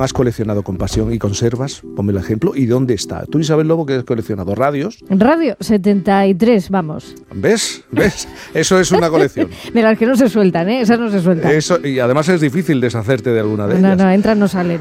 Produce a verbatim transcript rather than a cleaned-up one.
colección has coleccionado con pasión y conservas? Ponme el ejemplo. ¿Y dónde está? Tú, Isabel Lobo, que has coleccionado radios. Radio setenta y tres, vamos. ¿Ves? ¿Ves? Eso es una colección. De las que no se sueltan, ¿eh? Esas no se sueltan. Eso, y además es difícil deshacerte de alguna de no, ellas. No, no, entran, no salen.